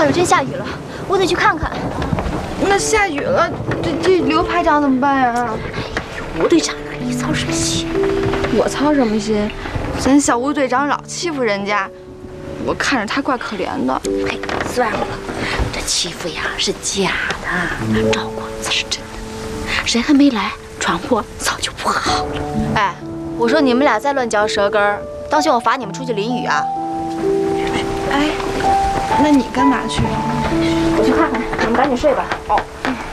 儿真下雨了，我得去看看。 那下雨了，这刘排长怎么办呀？ 吴队长啊，你操什么心？ 我操什么心？咱小吴队长老欺负人家，我看着他怪可怜的。 嘿，算了，这欺负呀是假的，赵光才是真的。人还没来，传播早就不好了。哎，我说你们俩再乱嚼舌根儿，当心我罚你们出去淋雨啊！ 哎，那你干嘛去啊？ 我去看看，你们赶紧睡吧。哦。